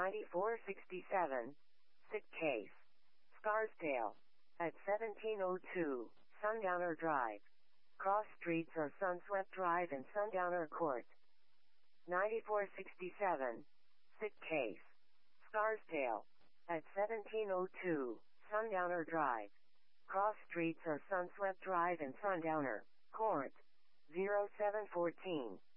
9467, Sick Case. Scarsdale. At 1702, Sundowner Drive. Cross streets are Sunswept Drive and Sundowner Court. 9467, Sick Case. Scarsdale. At 1702, Sundowner Drive. Cross streets are Sunswept Drive and Sundowner Court. 0714.